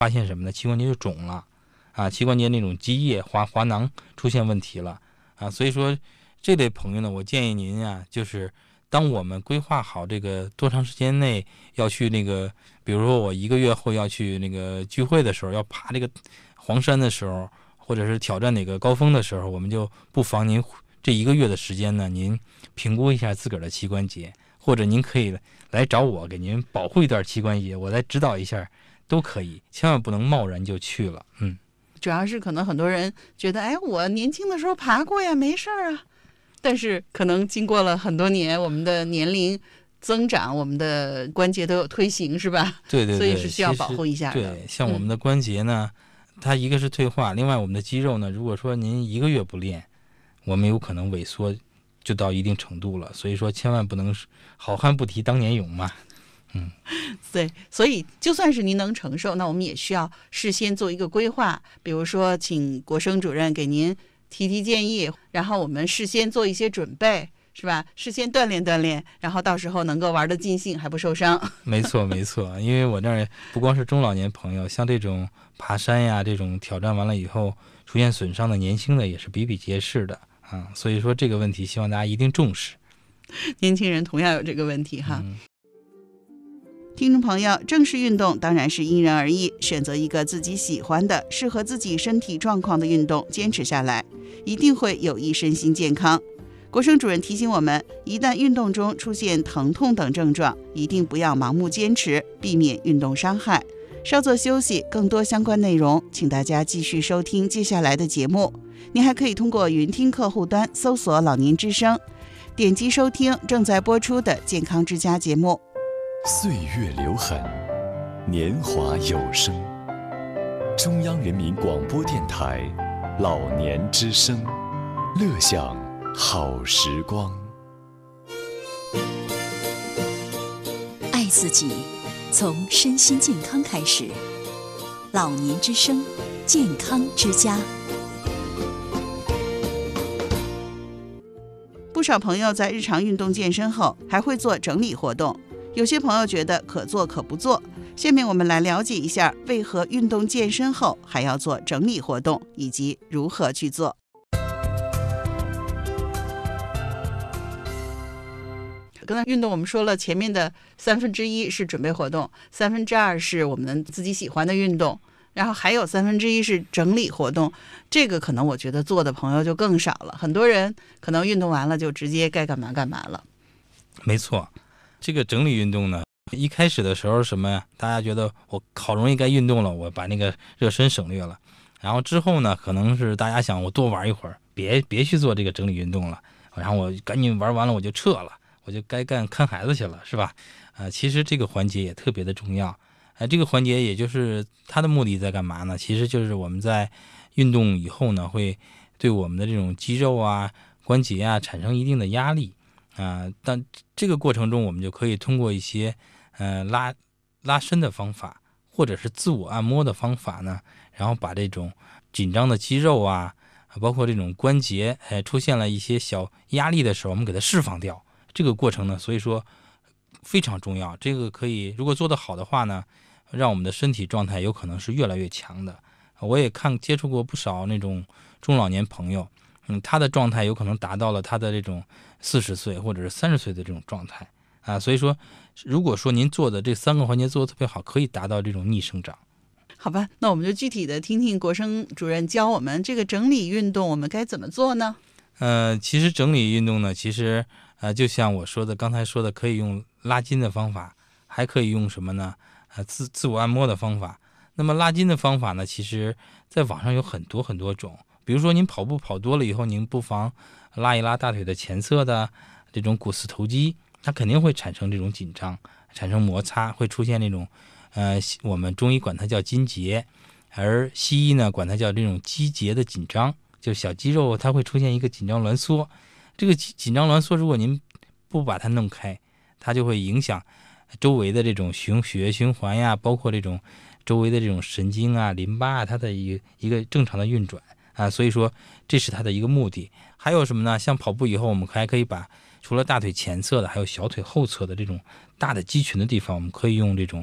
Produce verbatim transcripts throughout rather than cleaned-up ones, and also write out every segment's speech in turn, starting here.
发现什么呢？膝关节就肿了啊，膝关节那种积液滑滑囊出现问题了啊。所以说这类朋友呢，我建议您啊，就是当我们规划好这个多长时间内要去那个，比如说我一个月后要去那个聚会的时候，要爬这个黄山的时候，或者是挑战哪个高峰的时候，我们就不妨您这一个月的时间呢，您评估一下自个儿的膝关节，或者您可以来找我给您保护一段膝关节，我来指导一下都可以，千万不能贸然就去了。嗯， 主要是可能很多人觉得，哎，我年轻的时候爬过呀，没事儿啊。但是可能经过了很多年，我们的年龄增长，我们的关节都有退行，是吧？ 对对对， 所以是需要保护一下的。 对，像我们的关节呢、嗯，它一个是退化，另外我们的肌肉呢，如果说您一个月不练，我们有可能萎缩就到一定程度了。所以说千万不能好汉不提当年勇嘛。嗯， 对，所以就算是您能承受，那我们也需要事先做一个规划，比如说请国生主任给您提提建议，然后我们事先做一些准备，是吧？事先锻炼锻炼，然后到时候能够玩得尽兴，还不受伤。 没错没错，因为我这儿不光是中老年朋友，像这种爬山呀，这种挑战完了以后出现损伤的年轻的也是比比皆是的啊。所以说这个问题希望大家一定重视。 年轻人同样有这个问题哈。 嗯， 听众朋友，正式运动当然是因人而异，选择一个自己喜欢的、适合自己身体状况的运动，坚持下来，一定会有益身心健康。国生主任提醒我们，一旦运动中出现疼痛等症状，一定不要盲目坚持，避免运动伤害。稍作休息，更多相关内容，请大家继续收听接下来的节目。您还可以通过云听客户端搜索“老年之声”，点击收听正在播出的健康之家节目。 岁月留痕，年华有声。中央人民广播电台老年之声，乐享好时光。 爱自己，从身心健康开始。老年之声，健康之家。 不少朋友在日常运动健身后，还会做整理活动。有些朋友觉得可做可不做，下面我们来了解一下为何运动健身后还要做整理活动，以及如何去做。刚才运动我们说了，前面的三分之一是准备活动，三分之二是我们自己喜欢的运动，然后还有三分之一是整理活动。这个可能我觉得做的朋友就更少了，很多人可能运动完了就直接该干嘛干嘛了。 没错，这个整理运动呢，一开始的时候什么呀？大家觉得我好容易该运动了，我把那个热身省略了。然后之后呢，可能是大家想我多玩一会儿，别别去做这个整理运动了，然后我赶紧玩完了我就撤了，我就该干看孩子去了，是吧？呃，其实这个环节也特别的重要。呃，这个环节也就是它的目的在干嘛呢？其实就是我们在运动以后呢，会对我们的这种肌肉啊、关节啊产生一定的压力。啊、呃，但这个过程中，我们就可以通过一些呃拉拉伸的方法，或者是自我按摩的方法呢，然后把这种紧张的肌肉啊，包括这种关节，呃，出现了一些小压力的时候，我们给它释放掉。这个过程呢，所以说非常重要。这个可以，如果做得好的话呢，让我们的身体状态有可能是越来越强的。我也看接触过不少那种中老年朋友。嗯，他的状态有可能达到了他的这种四十岁或者是三十岁的这种状态啊，所以说，如果说您做的这三个环节做得特别好，可以达到这种逆生长。 好吧，那我们就具体的听听国生主任教我们这个整理运动，我们该怎么做呢？ 呃，其实整理运动呢，其实呃，就像我说的，刚才说的，可以用拉筋的方法，还可以用什么呢？呃，自自我按摩的方法。那么拉筋的方法呢，其实在网上有很多很多种。比如说您跑步跑多了以后，您不妨拉一拉大腿的前侧的这种股四头肌，它肯定会产生这种紧张，产生摩擦，会出现那种呃，我们中医管它叫筋结，而西医呢管它叫这种肌节的紧张，就小肌肉它会出现一个紧张挛缩。这个紧张挛缩如果您不把它弄开，它就会影响周围的这种循血液循环呀，包括这种周围的这种神经啊、淋巴啊，它的一个一个正常的运转啊，所以说这是它的一个目的。还有什么呢？像跑步以后，我们还可以把除了大腿前侧的，还有小腿后侧的这种大的肌群的地方，我们可以用这种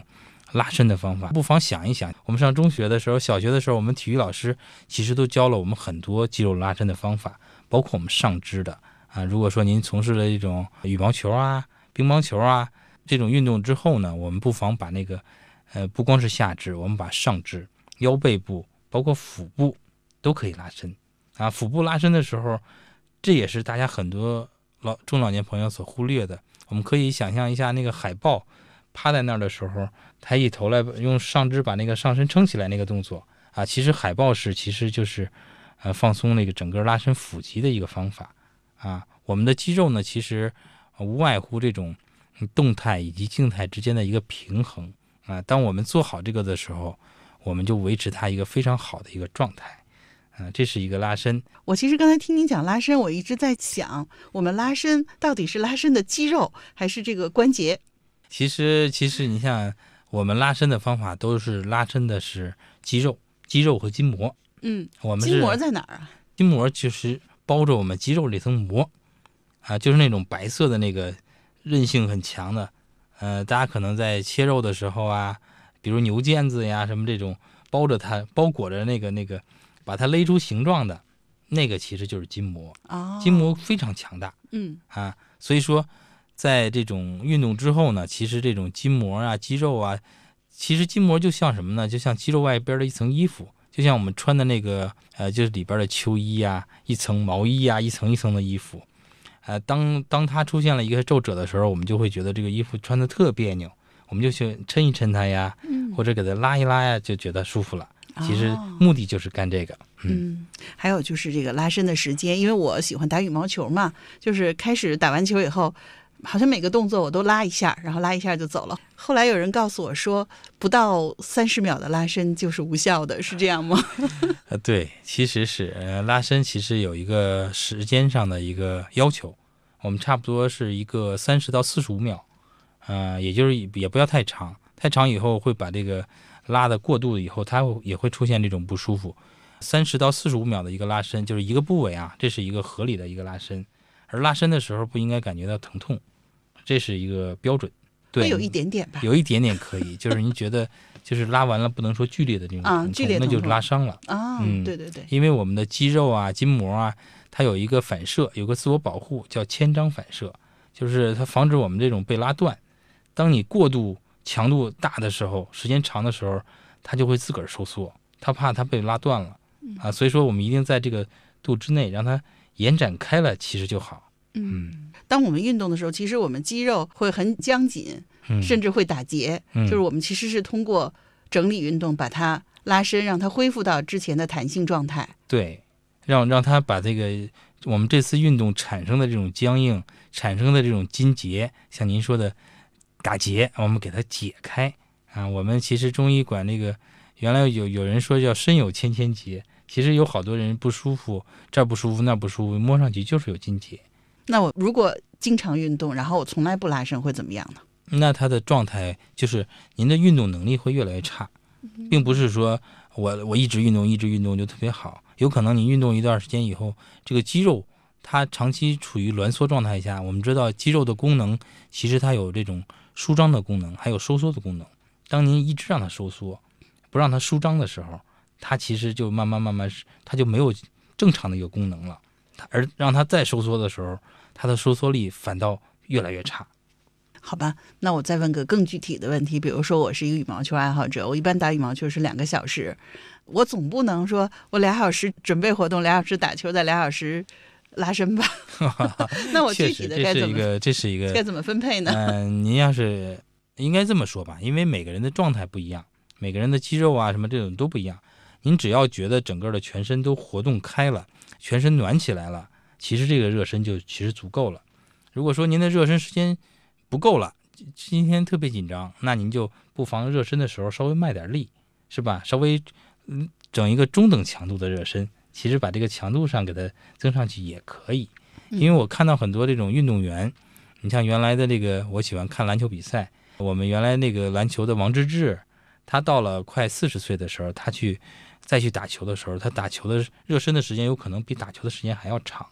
拉伸的方法，不妨想一想。我们上中学的时候，小学的时候，我们体育老师其实都教了我们很多肌肉拉伸的方法，包括我们上肢的啊。如果说您从事了一种羽毛球啊、乒乓球啊这种运动之后呢，我们不妨把那个呃不光是下肢，我们把上肢、腰背部，包括腹部都可以拉伸啊。腹部拉伸的时候，这也是大家很多老中老年朋友所忽略的。我们可以想象一下，那个海豹趴在那儿的时候，抬起头来用上肢把那个上身撑起来那个动作啊，其实海豹式其实就是呃放松那个整个拉伸腹肌的一个方法啊。我们的肌肉呢，其实无外乎这种动态以及静态之间的一个平衡啊。当我们做好这个的时候，我们就维持它一个非常好的一个状态。啊，这是一个拉伸。 我其实刚才听您讲拉伸，我一直在想，我们拉伸到底是拉伸的肌肉还是这个关节？ 其实，其实你像我们拉伸的方法，都是拉伸的是肌肉、肌肉和筋膜。 嗯， 我们筋膜在哪儿啊？ 筋膜就是包着我们肌肉这层膜啊，就是那种白色的那个韧性很强的。呃，大家可能在切肉的时候啊，比如牛腱子呀什么这种包着它、包裹着那个那个。把它勒出形状的那个其实就是筋膜， 哦， 筋膜非常强大， 嗯啊，所以说在这种运动之后呢，其实这种筋膜啊、肌肉啊，其实筋膜就像什么呢？就像肌肉外边的一层衣服，就像我们穿的那个呃，就是里边的秋衣啊，一层毛衣啊，一层一层的衣服，呃，当当它出现了一个皱褶的时候，我们就会觉得这个衣服穿的特别扭，我们就去抻一抻它呀， 嗯， 或者给它拉一拉呀，就觉得舒服了。其实哦目的就是干这个。 嗯，嗯，还有就是这个拉伸的时间，因为我喜欢打羽毛球嘛，就是开始打完球以后，好像每个动作我都拉一下，然后拉一下就走了。后来有人告诉我说，不到三十秒的拉伸就是无效的，是这样吗？ 呃，对，其实是呃拉伸其实有一个时间上的一个要求，我们差不多是一个三十到四十五秒，呃，也就是也不要太长，太长以后会把这个拉的过度以后，它也会出现这种不舒服。三十到四十五秒的一个拉伸，就是一个部位啊，这是一个合理的一个拉伸。而拉伸的时候不应该感觉到疼痛，这是一个标准。对， 会有一点点吧， 有一点点可以，就是您觉得就是拉完了不能说剧烈的这种疼痛， 啊剧烈疼痛那就是拉伤了啊、 嗯， 对对对， 因为我们的肌肉啊、筋膜啊，它有一个反射，有个自我保护，叫牵张反射，就是它防止我们这种被拉断。当你过度强度大的时候，时间长的时候，它就会自个儿收缩，它怕它被拉断了啊，所以说我们一定在这个度之内让它延展开了，其实就好。 嗯，当我们运动的时候，其实我们肌肉会很僵紧， 嗯、 甚至会打结、嗯，就是我们其实是通过整理运动把它拉伸，让它恢复到之前的弹性状态。 对，让让它把这个我们这次运动产生的这种僵硬、产生的这种筋结，像您说的打结，我们给它解开啊。我们其实中医管那个，原来有有人说叫身有千千结，其实有好多人不舒服，这儿不舒服那儿不舒服，摸上去就是有筋结。 那我如果经常运动，然后我从来不拉伸，会怎么样呢？ 那他的状态就是您的运动能力会越来越差，并不是说我我一直运动一直运动就特别好，有可能你运动一段时间以后，这个肌肉它长期处于挛缩状态下。我们知道肌肉的功能其实它有这种舒张的功能，还有收缩的功能。当您一直让它收缩，不让它舒张的时候，它其实就慢慢慢慢它就没有正常的一个功能了。而让它再收缩的时候，它的收缩力反倒越来越差。 好吧，那我再问个更具体的问题，比如说我是一个羽毛球爱好者，我一般打羽毛球是两个小时，我总不能说我俩小时准备活动，俩小时打球，再俩小时拉伸吧？那我具体的该怎么？ 这是一个该怎么分配呢？ 嗯、呃，您要是应该这么说吧，因为每个人的状态不一样，每个人的肌肉啊什么这种都不一样。您只要觉得整个的全身都活动开了，全身暖起来了，其实这个热身就其实足够了。如果说您的热身时间不够了，今天特别紧张，那您就不妨热身的时候稍微卖点力，是吧？稍微嗯整一个中等强度的热身，其实把这个强度上给它增上去也可以。因为我看到很多这种运动员，你像原来的这个，我喜欢看篮球比赛，我们原来那个篮球的王治郅，他到了快四十岁的时候，他去再去打球的时候，他打球的热身的时间有可能比打球的时间还要长。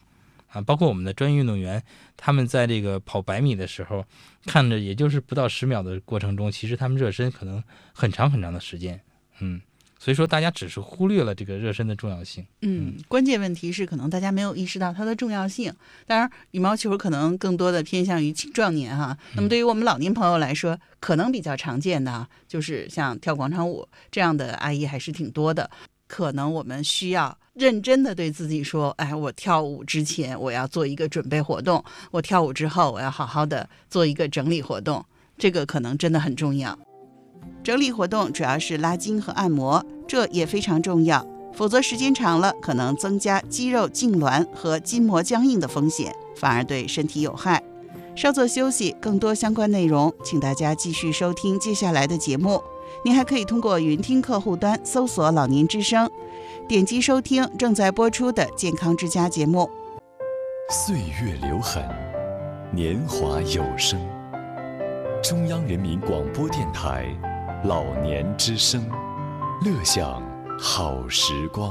啊，包括我们的专业运动员，他们在这个跑百米的时候，看着也就是不到十秒的过程中，其实他们热身可能很长很长的时间，嗯。所以说大家只是忽略了这个热身的重要性。 嗯，关键问题是可能大家没有意识到它的重要性。当然羽毛球可能更多的偏向于青壮年哈，那么对于我们老年朋友来说，可能比较常见的啊，就是像跳广场舞这样的阿姨还是挺多的。可能我们需要认真的对自己说，哎，我跳舞之前我要做一个准备活动，我跳舞之后我要好好的做一个整理活动，这个可能真的很重要。整理活动主要是拉筋和按摩，这也非常重要，否则时间长了可能增加肌肉痉挛和筋膜僵硬的风险，反而对身体有害。稍作休息，更多相关内容请大家继续收听接下来的节目。您还可以通过云听客户端搜索老年之声，点击收听正在播出的健康之家节目。 岁月留痕，年华有声。中央人民广播电台老年之声，乐享好时光。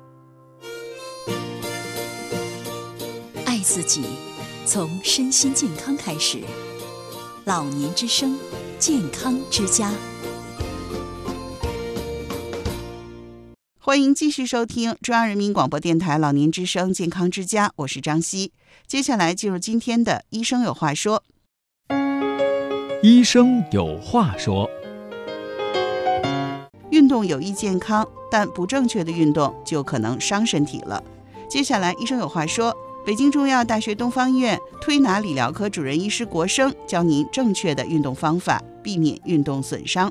爱自己，从身心健康开始。老年之声，健康之家。 欢迎继续收听中央人民广播电台老年之声健康之家，我是张希。接下来进入今天的医生有话说。 医生有话说。 运动有益健康，但不正确的运动就可能伤身体了。接下来医生有话说，北京中医药大学东方医院推拿理疗科主任医师国生教您正确的运动方法，避免运动损伤。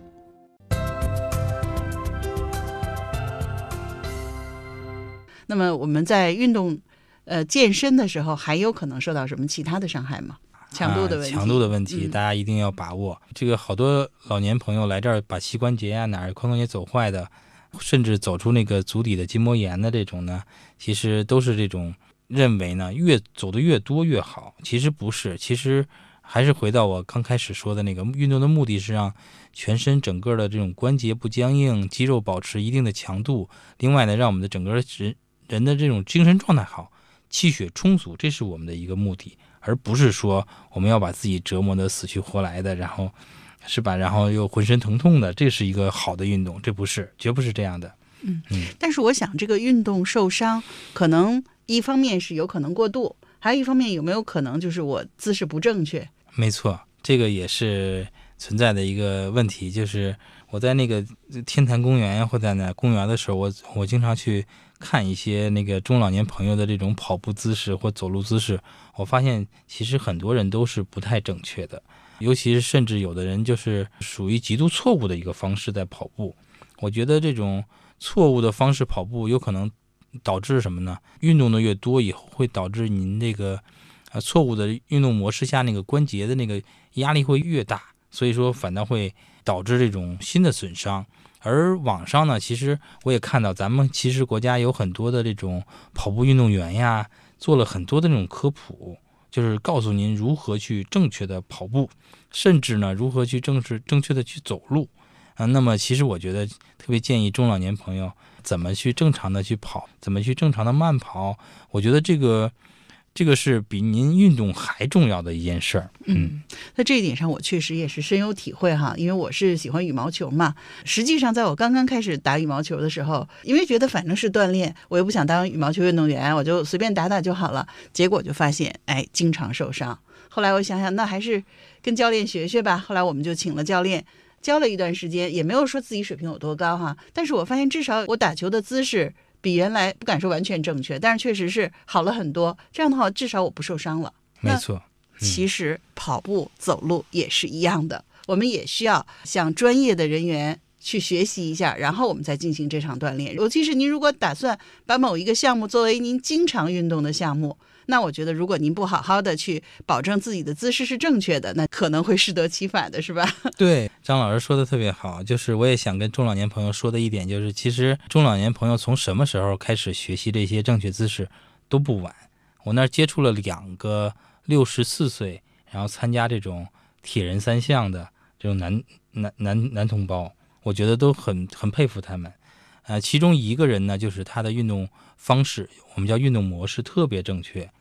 那么我们在运动呃健身的时候，还有可能受到什么其他的伤害吗？强度的问题， 啊、强度的问题、 嗯、 大家一定要把握。这个好多老年朋友来这儿把膝关节啊哪儿髋关节走坏的，甚至走出那个足底的筋膜炎的这种呢，其实都是这种认为呢越走得越多越好，其实不是。其实还是回到我刚开始说的那个，运动的目的是让全身整个的这种关节不僵硬，肌肉保持一定的强度，另外呢让我们的整个人人的这种精神状态好，气血充足，这是我们的一个目的，而不是说我们要把自己折磨得死去活来的，然后是吧？然后又浑身疼痛的，这是一个好的运动，这不是，绝不是这样的。 嗯嗯。但是我想，这个运动受伤，可能一方面是有可能过度，还有一方面有没有可能就是我姿势不正确？ 没错，这个也是存在的一个问题。就是我在那个天坛公园呀，或在那公园的时候，我我经常去看一些那个中老年朋友的这种跑步姿势或走路姿势，我发现其实很多人都是不太正确的，尤其是甚至有的人就是属于极度错误的一个方式在跑步。我觉得这种错误的方式跑步有可能导致什么呢？运动的越多以后会导致您这个呃错误的运动模式下那个关节的那个压力会越大，所以说反倒会导致这种新的损伤。而网上呢，其实我也看到咱们其实国家有很多的这种跑步运动员呀，做了很多的这种科普，就是告诉您如何去正确的跑步，甚至呢如何去正式正确的去走路啊。那么其实我觉得特别建议中老年朋友怎么去正常的去跑，怎么去正常的慢跑，我觉得这个这个是比您运动还重要的一件事儿。 嗯，在这一点上我确实也是深有体会哈，因为我是喜欢羽毛球嘛。实际上在我刚刚开始打羽毛球的时候，因为觉得反正是锻炼，我又不想当羽毛球运动员，我就随便打打就好了，结果就发现哎经常受伤。后来我想想那还是跟教练学学吧，后来我们就请了教练教了一段时间，也没有说自己水平有多高哈，但是我发现至少我打球的姿势比原来不敢说完全正确，但是确实是好了很多，这样的话至少我不受伤了。 没错、嗯、 其实跑步走路也是一样的，我们也需要向专业的人员去学习一下，然后我们再进行这场锻炼。尤其是您如果打算把某一个项目作为您经常运动的项目，那我觉得如果您不好好的去保证自己的姿势是正确的，那可能会适得其反的，是吧？ 对，张老师说的特别好，就是我也想跟中老年朋友说的一点就是，其实中老年朋友从什么时候开始学习这些正确姿势都不晚。我那儿接触了两个六十四岁然后参加这种铁人三项的这种男男男男同胞，我觉得都很很佩服他们。呃，其中一个人呢，就是他的运动方式，我们叫运动模式特别正确。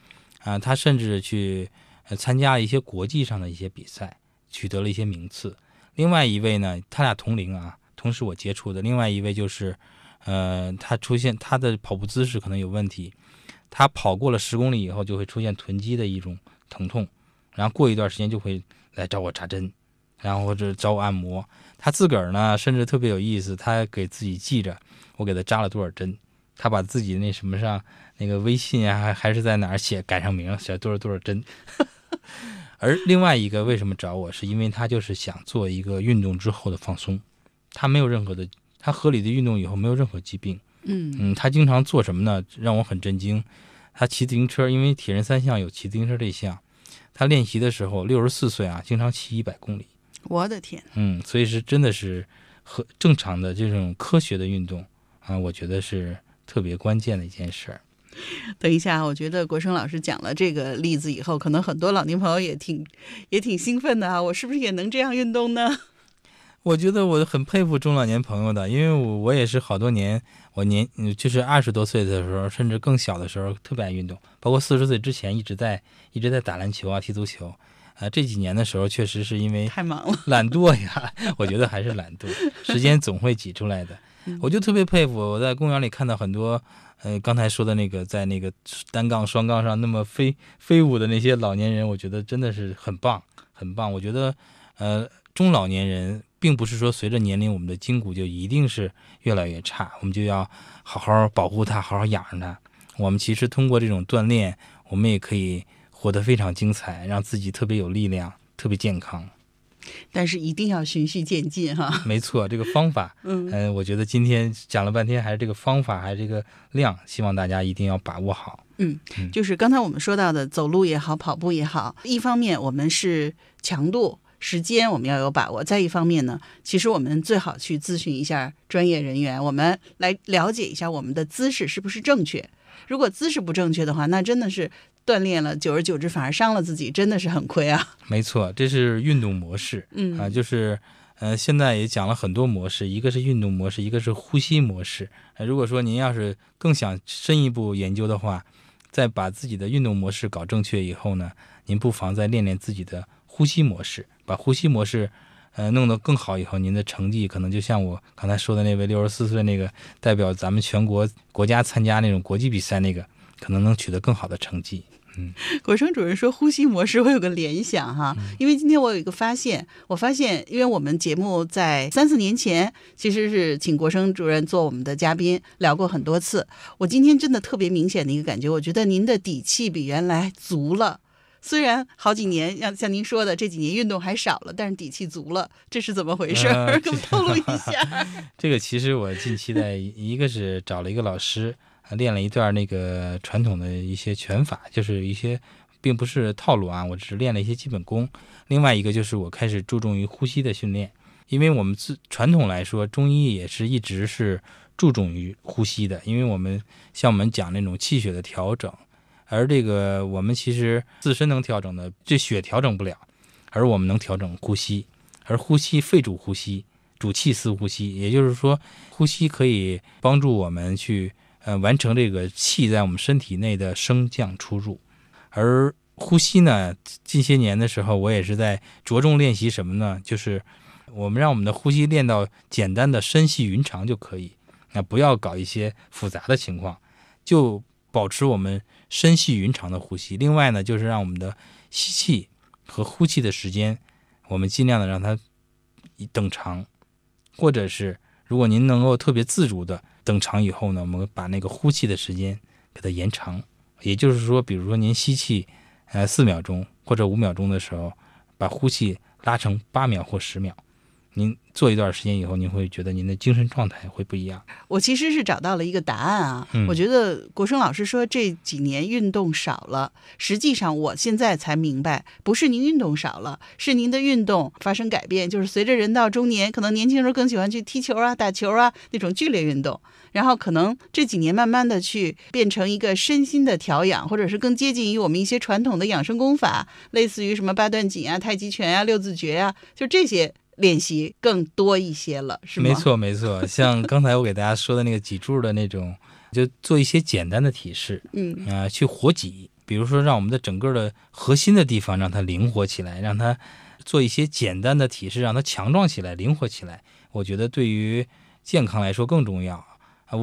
啊、他甚至去、呃、参加了一些国际上的一些比赛，取得了一些名次。另外一位呢，他俩同龄啊，同时我接触的另外一位就是，呃，他出现他的跑步姿势可能有问题，他跑过了十公里以后就会出现臀肌的一种疼痛，然后过一段时间就会来找我扎针，然后或者找我按摩。他自个儿呢，甚至特别有意思，他给自己记着我给他扎了多少针，他把自己那什么上那个微信啊，还还是在哪儿写改上名，写多少多少针。而另外一个为什么找我，是因为他就是想做一个运动之后的放松，他没有任何的，他合理的运动以后没有任何疾病。 嗯嗯，他经常做什么呢？让我很震惊。他骑自行车，因为铁人三项有骑自行车这项，他练习的时候六十四岁啊，经常骑一百公里。 我的天， 嗯，所以是真的是和正常的这种科学的运动啊，我觉得是特别关键的一件事儿。 等一下，我觉得国生老师讲了这个例子以后，可能很多老年朋友也挺也挺兴奋的啊！我是不是也能这样运动呢？ 我觉得我很佩服中老年朋友的，因为我我也是好多年，我年就是二十多岁的时候，甚至更小的时候特别爱运动，包括四十岁之前一直在一直在打篮球啊、踢足球。呃，这几年的时候，确实是因为太忙了， 懒惰呀，我觉得还是懒惰，时间总会挤出来的。我就特别佩服，我在公园里看到很多，呃，刚才说的那个在那个单杠、双杠上那么飞飞舞的那些老年人，我觉得真的是很棒，很棒。我觉得，呃，中老年人并不是说随着年龄我们的筋骨就一定是越来越差，我们就要好好保护它，好好养着它。我们其实通过这种锻炼，我们也可以活得非常精彩，让自己特别有力量，特别健康。 但是一定要循序渐进哈。 没错，这个方法，嗯、呃，我觉得今天讲了半天，还是这个方法，还是这个量，希望大家一定要把握好。 嗯，就是刚才我们说到的，走路也好，跑步也好，一方面我们是强度、时间我们要有把握，再一方面呢，其实我们最好去咨询一下专业人员，我们来了解一下我们的姿势是不是正确。如果姿势不正确的话，那真的是锻炼了，久而久之反而伤了自己，真的是很亏啊。 没错，这是运动模式，嗯啊，就是呃，现在也讲了很多模式，一个是运动模式，一个是呼吸模式。呃、如果说您要是更想深一步研究的话，在把自己的运动模式搞正确以后呢，您不妨再练练自己的呼吸模式，把呼吸模式呃弄得更好以后，您的成绩可能就像我刚才说的那位六十四岁那个代表咱们全国国家参加那种国际比赛那个，可能能取得更好的成绩。嗯， 国生主任说呼吸模式，我有个联想哈，因为今天我有一个发现，我发现，因为我们节目在三四年前其实是请国生主任做我们的嘉宾，聊过很多次。我今天真的特别明显的一个感觉，我觉得您的底气比原来足了。虽然好几年，像像您说的这几年运动还少了，但是底气足了，这是怎么回事？呃、给我们透露一下。 这个其实我近期在一个是找了一个老师。练了一段那个传统的一些拳法，就是一些并不是套路啊，我只是练了一些基本功。另外一个就是我开始注重于呼吸的训练，因为我们自传统来说，中医也是一直是注重于呼吸的，因为我们像我们讲那种气血的调整，而这个我们其实自身能调整的，这血调整不了，而我们能调整呼吸，而呼吸肺主呼吸，主气司呼吸，也就是说，呼吸可以帮助我们去。呃，完成这个气在我们身体内的升降出入，而呼吸呢，近些年的时候，我也是在着重练习什么呢？就是我们让我们的呼吸练到简单的深细匀长就可以，那不要搞一些复杂的情况，就保持我们深细匀长的呼吸。另外呢，就是让我们的吸气和呼气的时间，我们尽量的让它等长，或者是如果您能够特别自主的。等长以后呢，我们把那个呼气的时间给它延长，也就是说，比如说您吸气，呃四秒钟或者五秒钟的时候，把呼气拉成八秒或十秒，您做一段时间以后，您会觉得您的精神状态会不一样。 我其实是找到了一个答案啊，嗯、我觉得国生老师说这几年运动少了，实际上我现在才明白，不是您运动少了，是您的运动发生改变，就是随着人到中年，可能年轻时候更喜欢去踢球啊、打球啊那种剧烈运动，然后可能这几年慢慢的去变成一个身心的调养，或者是更接近于我们一些传统的养生功法，类似于什么八段锦啊、太极拳啊、六字诀啊，就这些。练习更多一些了，是吗？ 没错没错，像刚才我给大家说的那个脊柱的那种，就做一些简单的体式，嗯啊、呃，去活脊， 比如说让我们的整个的核心的地方让它灵活起来，让它做一些简单的体式，让它强壮起来，灵活起来，我觉得对于健康来说更重要。